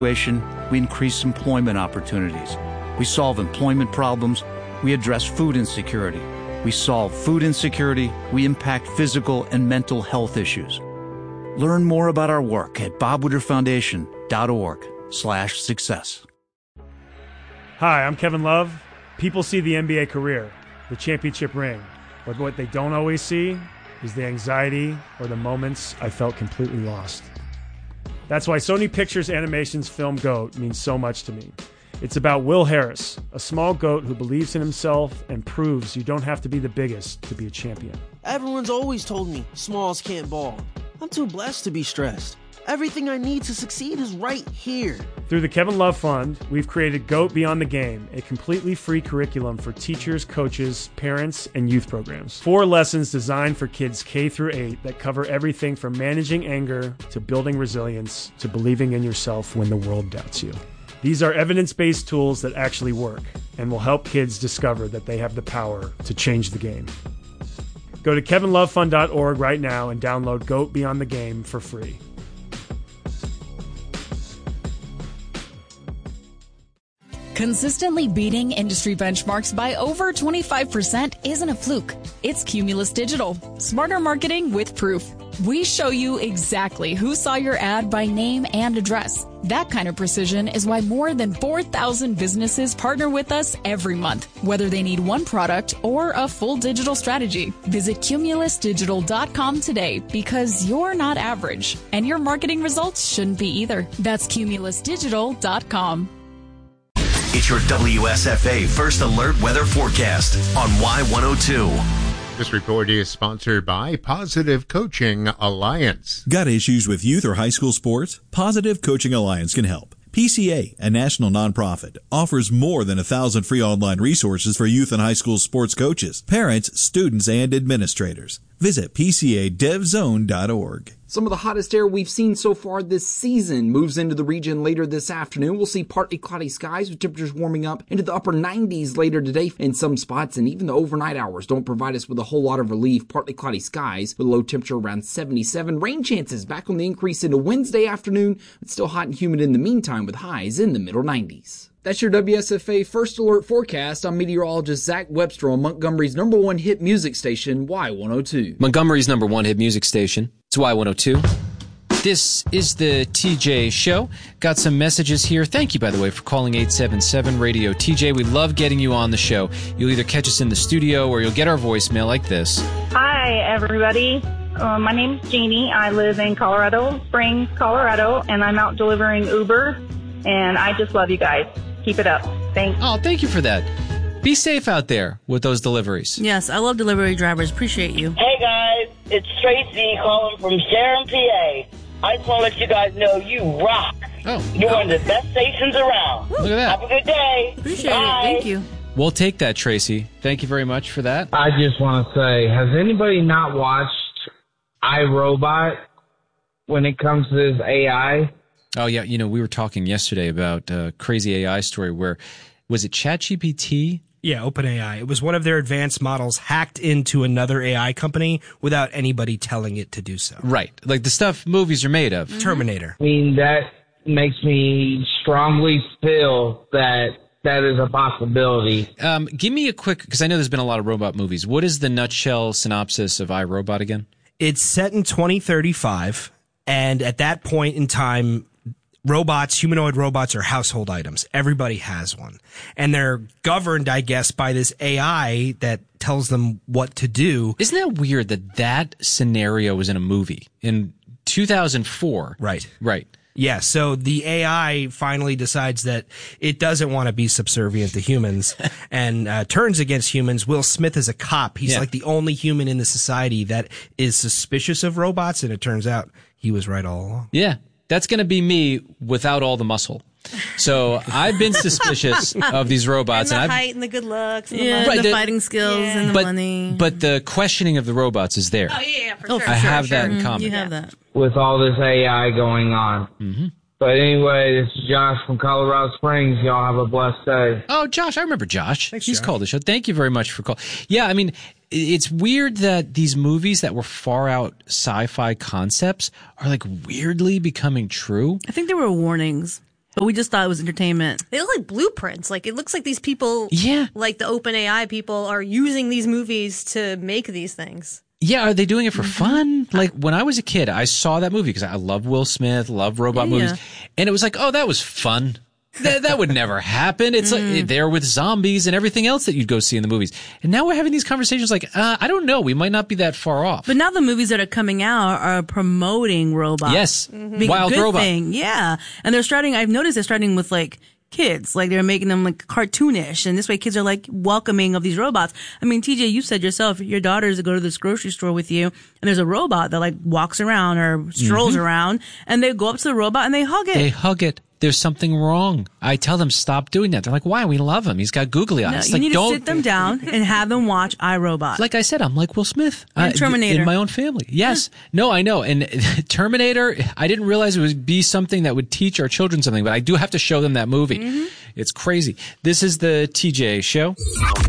We increase employment opportunities. We solve employment problems. We address food insecurity. We solve food insecurity. We impact physical and mental health issues. Learn more about our work at bobwooderfoundation.org/success. Hi, I'm Kevin Love. People see the NBA career, the championship ring, but what they don't always see is the anxiety or the moments I felt completely lost. That's why Sony Pictures Animation's film GOAT means so much to me. It's about Will Harris, a small goat who believes in himself and proves you don't have to be the biggest to be a champion. Everyone's always told me smalls can't ball. I'm too blessed to be stressed. Everything I need to succeed is right here. Through the Kevin Love Fund, we've created GOAT Beyond the Game, a completely free curriculum for teachers, coaches, parents, and youth programs. 4 lessons designed for kids K through 8 that cover everything from managing anger to building resilience to believing in yourself when the world doubts you. These are evidence-based tools that actually work and will help kids discover that they have the power to change the game. Go to kevinlovefund.org right now and download GOAT Beyond the Game for free. Consistently beating industry benchmarks by over 25% isn't a fluke. It's Cumulus Digital. Smarter marketing with proof. We show you exactly who saw your ad by name and address. That kind of precision is why more than 4,000 businesses partner with us every month, whether they need one product or a full digital strategy. Visit cumulusdigital.com today because you're not average, and your marketing results shouldn't be either. That's cumulusdigital.com. It's your WSFA First Alert weather forecast on Y102. This report is sponsored by Positive Coaching Alliance. Got issues with youth or high school sports? Positive Coaching Alliance can help. PCA, a national nonprofit, offers more than 1,000 free online resources for youth and high school sports coaches, parents, students, and administrators. Visit PCADevZone.org. Some of the hottest air we've seen so far this season moves into the region later this afternoon. We'll see partly cloudy skies with temperatures warming up into the upper 90s later today in some spots, and even the overnight hours don't provide us with a whole lot of relief. Partly cloudy skies with a low temperature around 77. Rain chances back on the increase into Wednesday afternoon. It's still hot and humid in the meantime with highs in the middle 90s. That's your WSFA First Alert forecast. I'm meteorologist Zach Webster on Montgomery's #1 hit music station, Y102. Montgomery's #1 hit music station. It's Y102. This is the TJ Show. Got some messages here. Thank you, by the way, for calling 877 Radio TJ. We love getting you on the show. You'll either catch us in the studio or you'll get our voicemail like this. Hi, everybody. My name's Jeannie. I live in Colorado Springs, Colorado, and I'm out delivering Uber, and I just love you guys. Keep it up. Thanks. Oh, thank you for that. Be safe out there with those deliveries. Yes, I love delivery drivers. Appreciate you. Hey, guys. It's Tracy calling from Sharon, PA. I just want to let you guys know you rock. Oh. You're one of the best stations around. Look at that. Have a good day. Appreciate Bye. it. Thank you. We'll take that, Tracy. Thank you very much for that. I just want to say, has anybody not watched iRobot when it comes to this AI? Oh, yeah. You know, we were talking yesterday about a crazy AI story where, was it ChatGPT? Yeah, OpenAI. It was one of their advanced models hacked into another AI company without anybody telling it to do so. Right. Like the stuff movies are made of. Terminator. I mean, that makes me strongly feel that that is a possibility. Give me a quick, because I know there's been a lot of robot movies. What is the nutshell synopsis of iRobot again? It's set in 2035, and at that point in time, humanoid robots are household items. Everybody has one. And they're governed, I guess, by this AI that tells them what to do. Isn't that weird that that scenario was in a movie in 2004? Right. Right. Yeah, so the AI finally decides that it doesn't want to be subservient to humans and turns against humans. Will Smith is a cop. He's like the only human in the society that is suspicious of robots, and it turns out he was right all along. Yeah. That's going to be me without all the muscle. So I've been suspicious of these robots. And the height and the good looks and Right, the fighting skills and the money. But the questioning of the robots is there. Oh, yeah, for sure. I have that in common. You have that. With all this AI going on. Mm-hmm. But anyway, this is Josh from Colorado Springs. Y'all have a blessed day. Oh, Josh, I remember Josh. Thanks, He's Josh. called the show. Thank you very much for calling. Yeah, I mean, it's weird that these movies that were far out sci-fi concepts are like weirdly becoming true. I think there were warnings. But we just thought it was entertainment. They look like blueprints. Like, it looks like these people, Yeah. like the OpenAI people, are using these movies to make these things. Yeah, are they doing it for fun? Like, when I was a kid, I saw that movie because I love Will Smith, love robot movies. And it was like, oh, that was fun. That would never happen. It's like there with zombies and everything else that you'd go see in the movies. And now we're having these conversations like, I don't know. We might not be that far off. But now the movies that are coming out are promoting robots. Yes. Being Wild a good Robot. thing. Yeah. And I've noticed they're starting with like kids. Like they're making them like cartoonish. And this way kids are like welcoming of these robots. I mean, TJ, you said yourself, your daughters go to this grocery store with you and there's a robot that like walks around or strolls around and they go up to the robot and they hug it. They hug it. There's something wrong. I tell them, stop doing that. They're like, why? We love him. He's got googly eyes. You need to sit them down and have them watch iRobot. Like I said, I'm like Will Smith. And Terminator. In my own family. Yes. No, I know. And Terminator, I didn't realize it would be something that would teach our children something, but I do have to show them that movie. It's crazy. This is the TJ Show.